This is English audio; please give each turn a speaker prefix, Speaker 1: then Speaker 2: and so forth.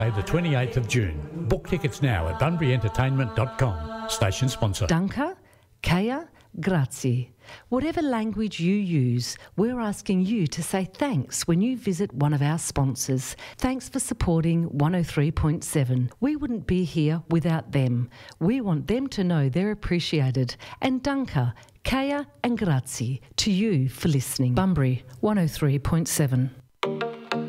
Speaker 1: The 28th of June. Book tickets now at bunburyentertainment.com. Station sponsor.
Speaker 2: Danke, Kaya, grazie. Whatever language you use, we're asking you to say thanks when you visit one of our sponsors. Thanks for supporting 103.7. We wouldn't be here without them. We want them to know they're appreciated. And danke, Kaya and grazie to you for listening. Bunbury 103.7.